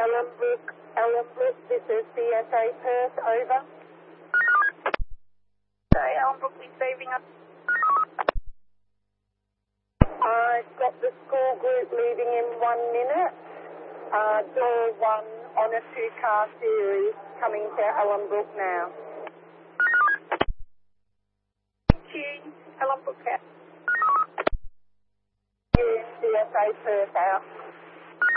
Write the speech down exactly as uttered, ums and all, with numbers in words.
Ellenbrook, Ellenbrook, this is C S A Perth, over. So Ellenbrook receiving us. I've got the school group leaving in one minute. Uh, door one on a two-car series coming to Ellenbrook now. Thank you. Ellenbrook out. C S A Perth out.